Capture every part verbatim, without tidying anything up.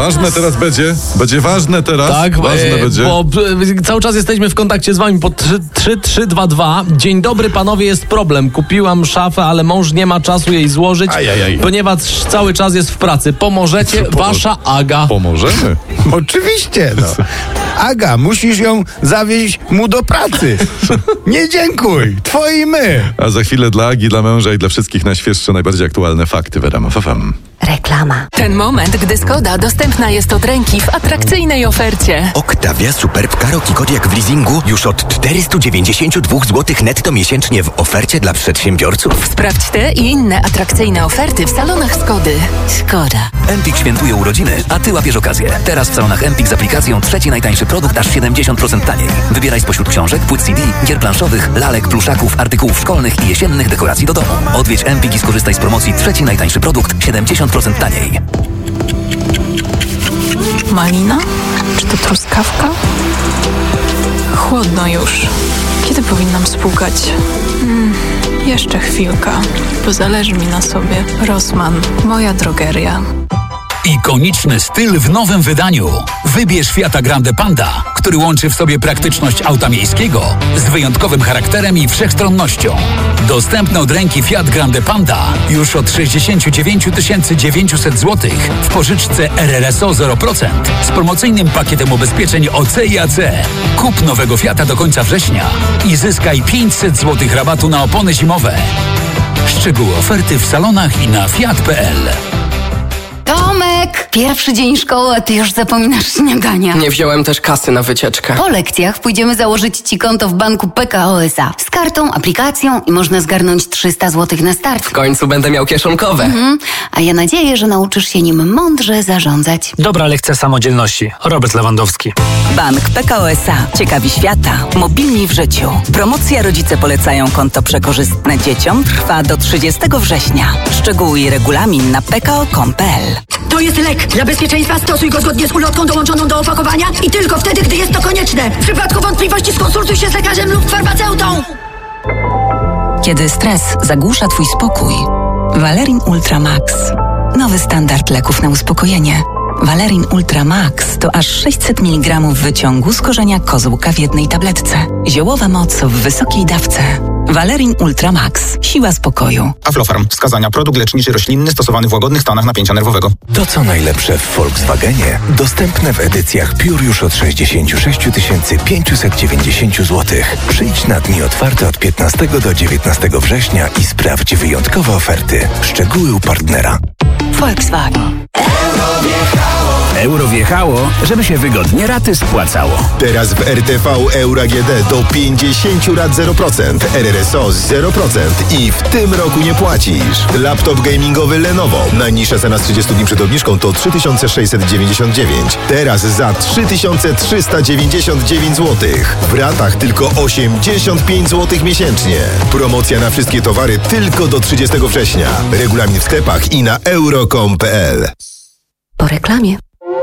Ważne teraz będzie? Będzie ważne teraz? Tak, ważne e, będzie. bo e, cały czas jesteśmy w kontakcie z wami po trzy trzy dwa dwa. Dzień dobry panowie, jest problem. Kupiłam szafę, ale mąż nie ma czasu jej złożyć, Ajajaj. ponieważ cały czas jest w pracy. Pomożecie? Wasza Aga. Pomożemy. Oczywiście, no. Aga, musisz ją zawieźć mu do pracy. Nie dziękuj, twoi my. A za chwilę dla Agi, dla męża i dla wszystkich najświeższe, najbardziej aktualne fakty w R M F F M. Reklama. Ten moment, gdy Skoda dostępna jest od ręki w atrakcyjnej ofercie. Octavia Superb Karoki Kodiaq w leasingu już od czterysta dziewięćdziesiąt dwa złotych netto miesięcznie w ofercie dla przedsiębiorców. Sprawdź te i inne atrakcyjne oferty w salonach Skody. Skoda. Empik świętuje urodziny, a ty łapiesz okazję. Teraz w salonach Empik z aplikacją trzeci najtańszy produkt aż siedemdziesiąt procent taniej. Wybieraj spośród książek, płyt C D, gier planszowych, lalek, pluszaków, artykułów szkolnych i jesiennych dekoracji do domu. Odwiedź Empik i skorzystaj z promocji trzeci najtańszy produkt siedemdziesiąt procent taniej. Malina? Czy to truskawka? Chłodno już. Kiedy powinnam spłukać? Hmm, jeszcze chwilka, bo zależy mi na sobie. Rossmann, moja drogeria. Ikoniczny styl w nowym wydaniu. Wybierz Fiata Grande Panda, który łączy w sobie praktyczność auta miejskiego z wyjątkowym charakterem i wszechstronnością. Dostępny od ręki Fiat Grande Panda już od sześćdziesiąt dziewięć tysięcy dziewięćset złotych w pożyczce R R S O zero procent z promocyjnym pakietem ubezpieczeń O C i A C. Kup nowego Fiata do końca września i zyskaj pięćset złotych rabatu na opony zimowe. Szczegóły oferty w salonach i na fiat kropka p l. Tomek! Pierwszy dzień szkoły, a ty już zapominasz śniadania. Nie wziąłem też kasy na wycieczkę. Po lekcjach pójdziemy założyć ci konto w banku P K O S A. Z kartą, aplikacją i można zgarnąć trzysta złotych na start. W końcu będę miał kieszonkowe. Mhm. A ja nadzieję, że nauczysz się nim mądrze zarządzać. Dobra lekcja samodzielności. Robert Lewandowski. Bank P K O S A. Ciekawi świata. Mobilni w życiu. Promocja Rodzice polecają konto przekorzystne dzieciom trwa do trzydziestego września. Szczegóły i regulamin na p k o kropka com kropka p l. To jest lek. Dla bezpieczeństwa stosuj go zgodnie z ulotką dołączoną do opakowania i tylko wtedy, gdy jest to konieczne. W przypadku wątpliwości skonsultuj się z lekarzem lub farmaceutą. Kiedy stres zagłusza twój spokój. Valerin Ultra Max. Nowy standard leków na uspokojenie. Valerin Ultra Max to aż sześćset miligramów wyciągu z korzenia kozłka w jednej tabletce. Ziołowa moc w wysokiej dawce. Valerin Ultra Max. Siła spokoju. Aflofarm. Wskazania. Produkt leczniczy roślinny stosowany w łagodnych stanach napięcia nerwowego. To co najlepsze w Volkswagenie. Dostępne w edycjach Pure już od sześćdziesiąt sześć tysięcy pięćset dziewięćdziesiąt złotych. Przyjdź na dni otwarte od piętnastego do dziewiętnastego września i sprawdź wyjątkowe oferty. Szczegóły u partnera. Volkswagen. Euro wjechało, żeby się wygodnie raty spłacało. Teraz w R T V Euro A G D do pięćdziesiąt rat zero procent, R R S O zero procent i w tym roku nie płacisz. Laptop gamingowy Lenovo. Najniższa cena z trzydziestu dni przed obniżką to trzy tysiące sześćset dziewięćdziesiąt dziewięć. Teraz za trzy tysiące trzysta dziewięćdziesiąt dziewięć złotych. W ratach tylko osiemdziesiąt pięć złotych miesięcznie. Promocja na wszystkie towary tylko do trzydziestego września. Regulamin w sklepach i na euro kropka com kropka p l. Po reklamie.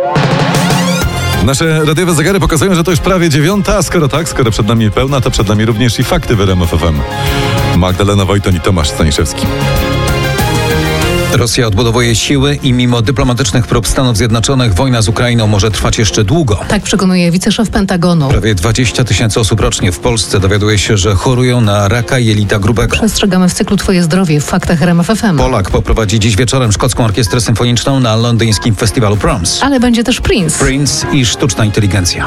Nasze radiowe zegary pokazują, że to już prawie dziewiąta, a skoro tak, skoro przed nami pełna, to przed nami również i fakty w R M F F M. Magdalena Wojton i Tomasz Staniszewski. Rosja odbudowuje siły i mimo dyplomatycznych prób Stanów Zjednoczonych wojna z Ukrainą może trwać jeszcze długo. Tak przekonuje wiceszef Pentagonu. Prawie dwadzieścia tysięcy osób rocznie w Polsce dowiaduje się, że chorują na raka jelita grubego. Przestrzegamy w cyklu Twoje zdrowie w faktach R M F F M. Polak poprowadzi dziś wieczorem szkocką orkiestrę symfoniczną na londyńskim festiwalu Proms. Ale będzie też Prince. Prince i sztuczna inteligencja.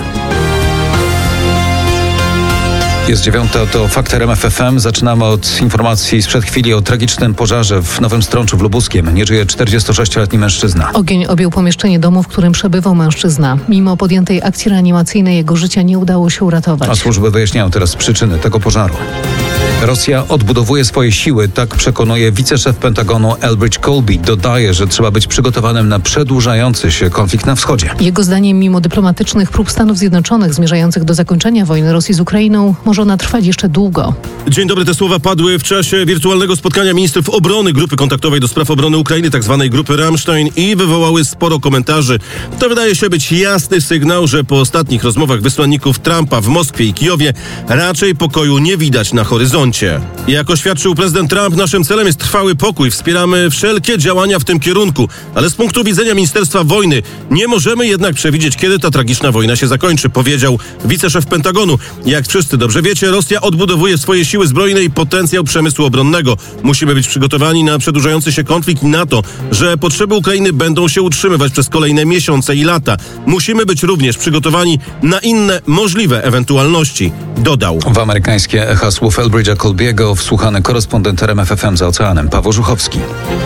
Jest dziewiąta, to fakt R M F F M. Zaczynamy od informacji sprzed chwili o tragicznym pożarze w Nowym Strączu w Lubuskiem. Nie żyje czterdziestosześcioletni mężczyzna. Ogień objął pomieszczenie domu, w którym przebywał mężczyzna. Mimo podjętej akcji reanimacyjnej jego życia nie udało się uratować. A służby wyjaśniają teraz przyczyny tego pożaru. Rosja odbudowuje swoje siły, tak przekonuje wiceszef Pentagonu Elbridge Colby. Dodaje, że trzeba być przygotowanym na przedłużający się konflikt na wschodzie. Jego zdaniem, mimo dyplomatycznych prób Stanów Zjednoczonych zmierzających do zakończenia wojny Rosji z Ukrainą, może ona trwać jeszcze długo. Dzień dobry, te słowa padły w czasie wirtualnego spotkania ministrów obrony Grupy Kontaktowej do Spraw Obrony Ukrainy, tzw. Grupy Rammstein, i wywołały sporo komentarzy. To wydaje się być jasny sygnał, że po ostatnich rozmowach wysłanników Trumpa w Moskwie i Kijowie raczej pokoju nie widać na horyzoncie. prezydencie. Jak oświadczył prezydent Trump, naszym celem jest trwały pokój. Wspieramy wszelkie działania w tym kierunku. Ale z punktu widzenia Ministerstwa Wojny nie możemy jednak przewidzieć, kiedy ta tragiczna wojna się zakończy, powiedział wiceszef Pentagonu. Jak wszyscy dobrze wiecie, Rosja odbudowuje swoje siły zbrojne i potencjał przemysłu obronnego. Musimy być przygotowani na przedłużający się konflikt i na to, że potrzeby Ukrainy będą się utrzymywać przez kolejne miesiące i lata. Musimy być również przygotowani na inne możliwe ewentualności, dodał. W amerykańskie echa słów Elbridge'a Colbiego wsłuchany korespondent R M F F M za oceanem Paweł Żuchowski.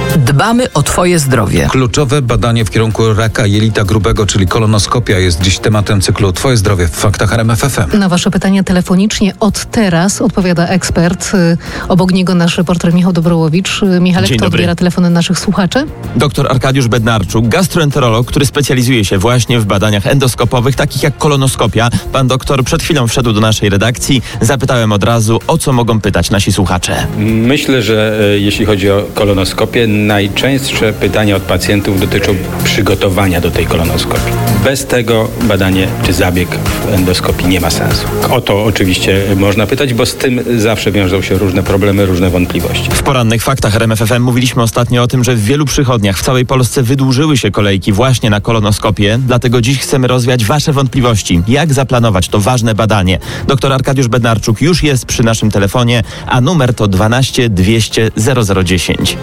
Dbamy o Twoje zdrowie. Kluczowe badanie w kierunku raka jelita grubego, czyli kolonoskopia, jest dziś tematem cyklu Twoje zdrowie w faktach R M F F M. Na wasze pytania telefonicznie od teraz odpowiada ekspert. Obok niego nasz reporter Michał Dobrołowicz. Michale, kto odbiera telefony naszych słuchaczy? Doktor Arkadiusz Bednarczuk, gastroenterolog, który specjalizuje się właśnie w badaniach endoskopowych, takich jak kolonoskopia. Pan doktor przed chwilą wszedł do naszej redakcji. Zapytałem od razu, o co mogą pytać nasi słuchacze. Myślę, że e, jeśli chodzi o kolonoskopię, najczęstsze pytania od pacjentów dotyczą przygotowania do tej kolonoskopii. Bez tego badanie czy zabieg w endoskopii nie ma sensu. O to oczywiście można pytać, bo z tym zawsze wiążą się różne problemy, różne wątpliwości. W porannych faktach R M F F M mówiliśmy ostatnio o tym, że w wielu przychodniach w całej Polsce wydłużyły się kolejki właśnie na kolonoskopię, dlatego dziś chcemy rozwiać wasze wątpliwości. Jak zaplanować to ważne badanie? Doktor Arkadiusz Bednarczuk już jest przy naszym telefonie, a numer to dwanaście dwieście zero zero dziesięć.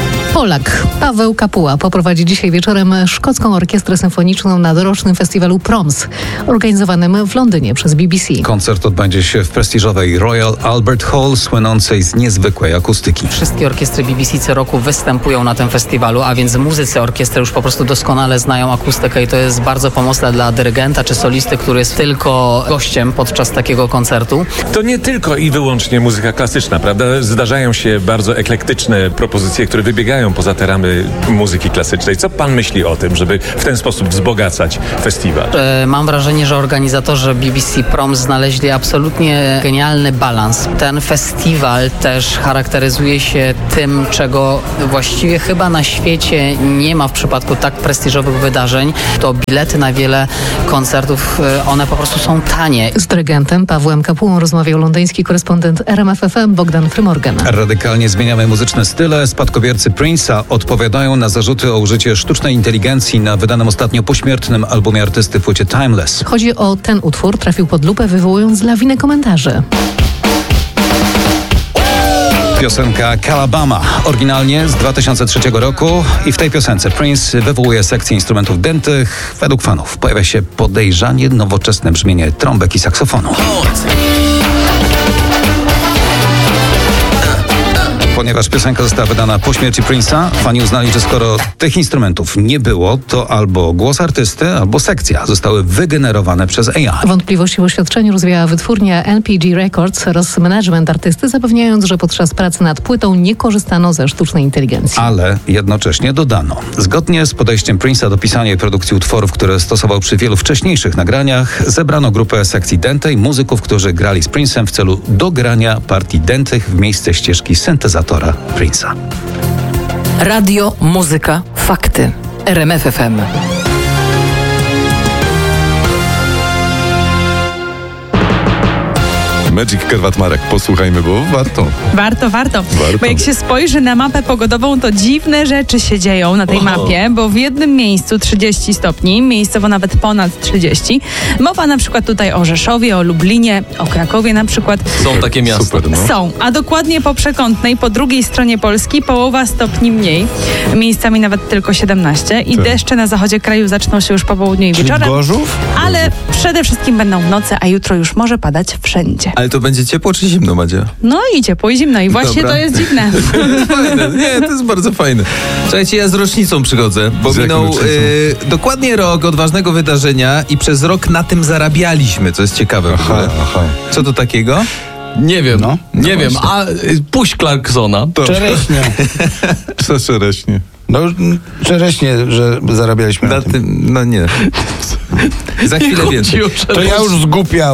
Polak Paweł Kapuła poprowadzi dzisiaj wieczorem szkocką orkiestrę symfoniczną na dorocznym festiwalu Proms, organizowanym w Londynie przez B B C. Koncert odbędzie się w prestiżowej Royal Albert Hall, słynącej z niezwykłej akustyki. Wszystkie orkiestry B B C co roku występują na tym festiwalu, a więc muzycy orkiestry już po prostu doskonale znają akustykę i to jest bardzo pomocne dla dyrygenta czy solisty, który jest tylko gościem podczas takiego koncertu. To nie tylko i wyłącznie muzyka klasyczna, prawda? Zdarzają się bardzo eklektyczne propozycje, które wybiegają poza te ramy muzyki klasycznej. Co pan myśli o tym, żeby w ten sposób wzbogacać festiwal? E, mam wrażenie, że organizatorzy B B C Proms znaleźli absolutnie genialny balans. Ten festiwal też charakteryzuje się tym, czego właściwie chyba na świecie nie ma w przypadku tak prestiżowych wydarzeń. To bilety na wiele koncertów, one po prostu są tanie. Z dyrygentem Pawłem Kapułą rozmawiał londyński korespondent R M F F M Bogdan Frymorgan. Radykalnie zmieniamy muzyczne style. Spadkobiercy Prince'a odpowiadają na zarzuty o użycie sztucznej inteligencji na wydanym ostatnio pośmiertnym albumie artysty płycie Timeless. Chodzi o ten utwór, trafił pod lupę, wywołując lawinę komentarzy. Piosenka Calabama, oryginalnie z dwa tysiące trzeciego roku, i w tej piosence Prince wywołuje sekcję instrumentów dętych. Według fanów pojawia się podejrzanie nowoczesne brzmienie trąbek i saksofonu. Ponieważ piosenka została wydana po śmierci Prince'a, fani uznali, że skoro tych instrumentów nie było, to albo głos artysty, albo sekcja zostały wygenerowane przez A I. Wątpliwości w oświadczeniu rozwiała wytwórnia N P G Records oraz management artysty, zapewniając, że podczas pracy nad płytą nie korzystano ze sztucznej inteligencji. Ale jednocześnie dodano, zgodnie z podejściem Prince'a do pisania i produkcji utworów, które stosował przy wielu wcześniejszych nagraniach, zebrano grupę sekcji dętej, muzyków, którzy grali z Prince'em w celu dogrania partii dętych w miejsce ścieżki syntezatora Prince'a. Radio, muzyka, fakty. R M F F M. Magic Kerwat Marek, posłuchajmy, bo warto. Warto, warto, warto. Bo jak się spojrzy na mapę pogodową, to dziwne rzeczy się dzieją na tej Oho. mapie, bo w jednym miejscu trzydzieści stopni, miejscowo nawet ponad trzydzieści. Mowa na przykład tutaj o Rzeszowie, o Lublinie, o Krakowie na przykład. Są takie miasta. Super, no. Są, a dokładnie po przekątnej, po drugiej stronie Polski, połowa stopni mniej, miejscami nawet tylko siedemnaście i Tak. deszcze na zachodzie kraju zaczną się już po południu i Czyli wieczorem. Gorzów? Ale przede wszystkim będą w nocy, a jutro już może padać wszędzie. Ale to będzie ciepło czy zimno, Madzia? No i ciepło i zimno i właśnie Dobra. to jest dziwne. Fajne. Nie, to jest bardzo fajne. Słuchajcie, ja z rocznicą przychodzę, bo Z jaką minął rocznicą? e, dokładnie rok od ważnego wydarzenia i przez rok na tym zarabialiśmy, co jest ciekawe w ogóle. Aha. Co to takiego? Nie wiem, No, nie wiem, a y, puść Clarksona. Czereśnie. Co czereśnie? No, czereśnie, że zarabialiśmy na, Na tym. tym, no nie. Za chwilę chodzi więcej. o To ja już zgłupiałem.